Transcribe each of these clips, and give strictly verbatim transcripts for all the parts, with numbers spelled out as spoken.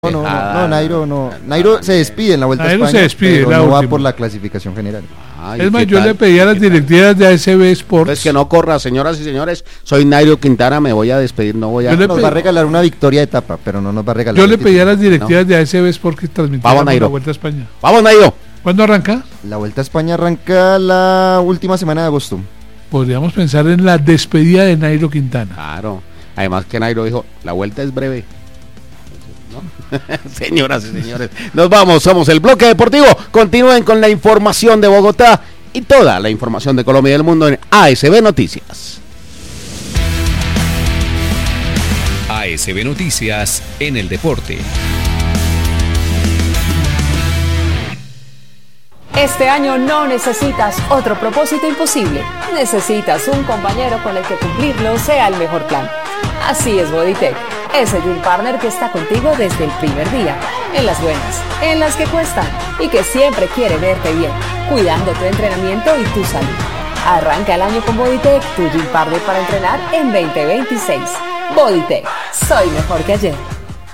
No, no, no, no, Nairo no. Nairo se despide en la Vuelta Nairo a España, se despide, pero la no va última. por la clasificación general. Ay, Es más, ¿qué yo tal? le pedí a las ¿Qué tal? directivas de A S B Sports. Pues que no corra, señoras y señores. Soy Nairo Quintana, me voy a despedir, no voy a... Yo le Nos pe- va a regalar una victoria de etapa, pero no nos va a regalar Yo el le pedí a título. las directivas de A S B Sports que transmitieran Vamos, Nairo. la Vuelta a España. ¡Vamos, Nairo! ¿Cuándo arranca? La Vuelta a España arranca la última semana de agosto. Podríamos pensar en la despedida de Nairo Quintana. Claro. Además que Nairo dijo, la vuelta es breve. ¿No? Señoras y señores, nos vamos, somos el Bloque Deportivo. Continúen con la información de Bogotá y toda la información de Colombia y del mundo en A S B Noticias. A S B Noticias en el deporte. Este año no necesitas otro propósito imposible. Necesitas un compañero con el que cumplirlo sea el mejor plan. Así es Bodytech, ese Dream Partner que está contigo desde el primer día, en las buenas, en las que cuestan y que siempre quiere verte bien, cuidando tu entrenamiento y tu salud. Arranca el año con Bodytech, tu Dream Partner para entrenar en veinte veintiséis. Bodytech, soy mejor que ayer.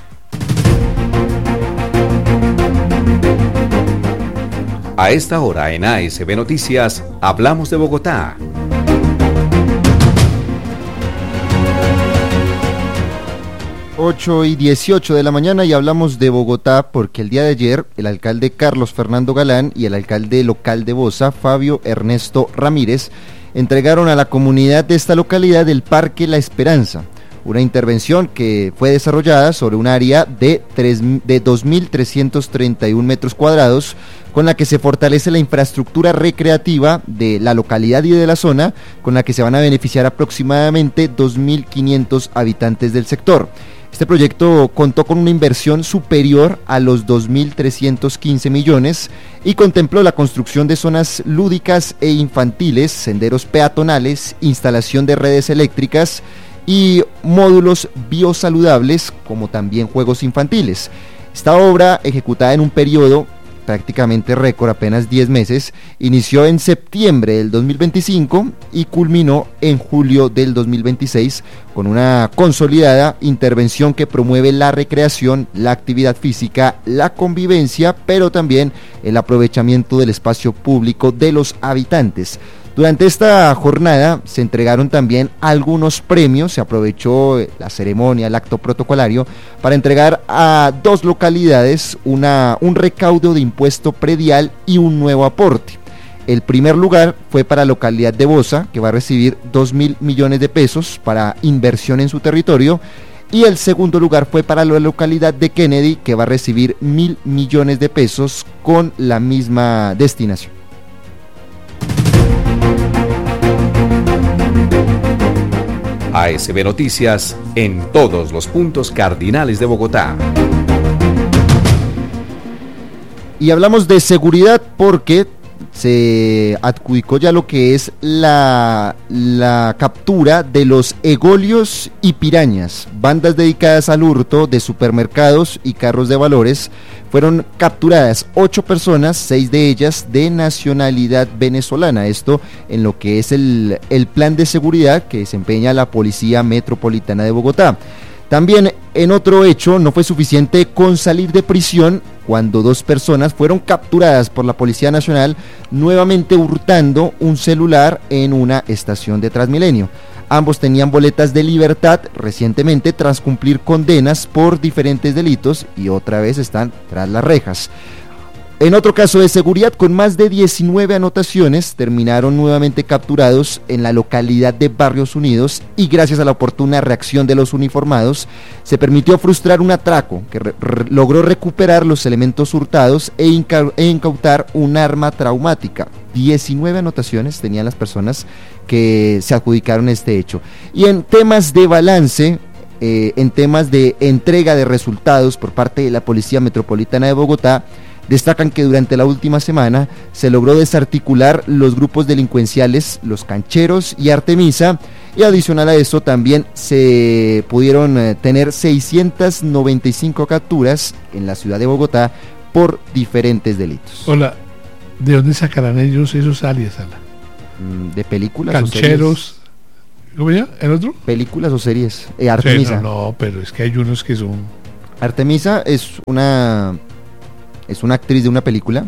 A esta hora en A S B Noticias hablamos de Bogotá. ocho y dieciocho de la mañana y hablamos de Bogotá porque el día de ayer el alcalde Carlos Fernando Galán y el alcalde local de Bosa, Fabio Ernesto Ramírez, entregaron a la comunidad de esta localidad el Parque La Esperanza, una intervención que fue desarrollada sobre un área de, tres, de dos mil trescientos treinta y uno metros cuadrados, con la que se fortalece la infraestructura recreativa de la localidad y de la zona, con la que se van a beneficiar aproximadamente dos mil quinientos habitantes del sector. Este proyecto contó con una inversión superior a los dos mil trescientos quince millones y contempló la construcción de zonas lúdicas e infantiles, senderos peatonales, instalación de redes eléctricas y módulos biosaludables, como también juegos infantiles. Esta obra, ejecutada en un periodo prácticamente récord, apenas diez meses, inició en septiembre del dos mil veinticinco y culminó en julio del dos mil veintiséis con una consolidada intervención que promueve la recreación, la actividad física, la convivencia, pero también el aprovechamiento del espacio público de los habitantes. Durante esta jornada se entregaron también algunos premios, se aprovechó la ceremonia, el acto protocolario, para entregar a dos localidades una, un recaudo de impuesto predial y un nuevo aporte. El primer lugar fue para la localidad de Bosa, que va a recibir dos mil millones de pesos para inversión en su territorio, y el segundo lugar fue para la localidad de Kennedy, que va a recibir mil millones de pesos con la misma destinación. A S B Noticias en todos los puntos cardinales de Bogotá. Y hablamos de seguridad porque se adjudicó ya lo que es la, la captura de los egolios y pirañas, bandas dedicadas al hurto de supermercados y carros de valores. Fueron capturadas ocho personas, seis de ellas de nacionalidad venezolana, esto en lo que es el, el plan de seguridad que desempeña la Policía Metropolitana de Bogotá. También en otro hecho no fue suficiente con salir de prisión cuando dos personas fueron capturadas por la Policía Nacional nuevamente hurtando un celular en una estación de Transmilenio. Ambos tenían boletas de libertad recientemente tras cumplir condenas por diferentes delitos y otra vez están tras las rejas. En otro caso de seguridad, con más de diecinueve anotaciones, terminaron nuevamente capturados en la localidad de Barrios Unidos y gracias a la oportuna reacción de los uniformados, se permitió frustrar un atraco que re- re- logró recuperar los elementos hurtados e, inca- e incautar un arma traumática. diecinueve anotaciones tenían las personas que se adjudicaron este hecho. Y en temas de balance, eh, en temas de entrega de resultados por parte de la Policía Metropolitana de Bogotá, destacan que durante la última semana se logró desarticular los grupos delincuenciales, los cancheros y Artemisa, y adicional a eso también se pudieron eh, tener seiscientas noventa y cinco capturas en la ciudad de Bogotá por diferentes delitos. Hola, ¿de dónde sacarán ellos esos alias, Ala? Mm, ¿De películas Cancheros. ¿Cómo ya? ¿El otro? Películas o series. Eh, Sí, Artemisa. no, no, pero es que hay unos que son Artemisa es una es una actriz de una película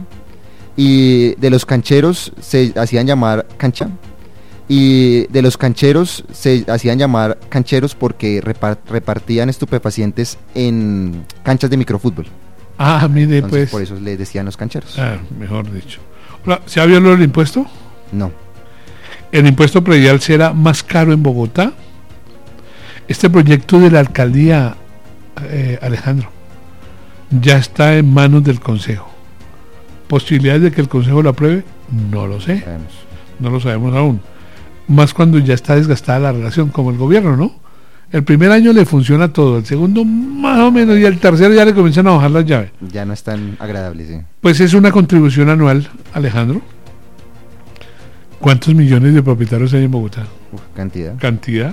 y de los cancheros se hacían llamar cancha y de los cancheros se hacían llamar cancheros porque repart, repartían estupefacientes en canchas de microfútbol. Ah, mire, Entonces, pues. por eso les decían los cancheros. Ah, mejor dicho. Hola, ¿se ha violado el impuesto? No. El impuesto predial será más caro en Bogotá. Este proyecto de la alcaldía, eh, Alejandro, ya está en manos del Consejo. ¿Posibilidades de que el Consejo lo apruebe? No lo sé. Sabemos. No lo sabemos aún. Más cuando ya está desgastada la relación, como el gobierno, ¿no? El primer año le funciona todo, el segundo más o menos, y el tercero ya le comienzan a bajar las llaves. Ya no es tan agradable, sí. Pues es una contribución anual, Alejandro. ¿Cuántos millones de propietarios hay en Bogotá? Uf, cantidad. Cantidad.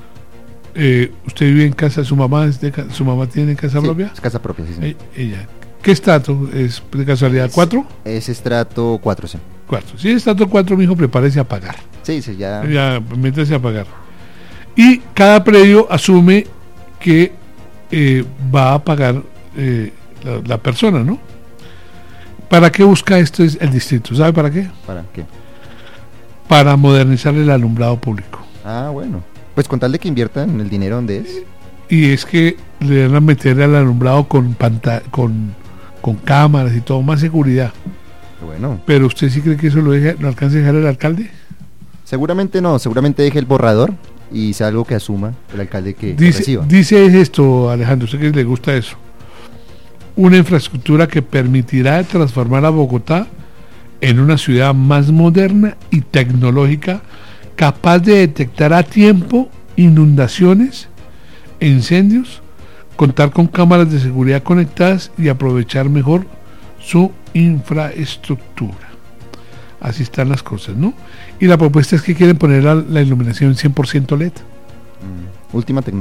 Eh, ¿Usted vive en casa? ¿Su mamá es de ca- su mamá tiene casa Sí, propia? es casa propia, sí, sí. Eh, ella. ¿Qué estatus es de casualidad? Es- ¿Cuatro? Es estrato cuatro, sí. Cuatro. Si es estatus cuatro, mi hijo, prepárese a pagar. Sí, sí, ya. Ya, métase a pagar. Y cada predio asume que eh, va a pagar eh, la, la persona, ¿no? ¿Para qué busca esto es el distrito? ¿Sabe para qué? ¿Para qué? Para modernizar el alumbrado público. Ah, bueno. Pues con tal de que inviertan el dinero donde es. Y es que le van a meter al alumbrado con, panta- con, con cámaras y todo, más seguridad. Bueno, Pero ¿usted sí cree que eso lo, deja, lo alcance a dejar el alcalde? seguramente no, seguramente deje el borrador y sea algo que asuma el alcalde que Dice, reciba. dice esto, Alejandro, usted que le gusta eso. Una infraestructura que permitirá transformar a Bogotá en una ciudad más moderna y tecnológica, capaz de detectar a tiempo inundaciones e incendios, contar con cámaras de seguridad conectadas y aprovechar mejor su infraestructura. Así están las cosas, ¿no? Y la propuesta es que quieren poner la, la iluminación cien por ciento L E D. Mm, última tecnología.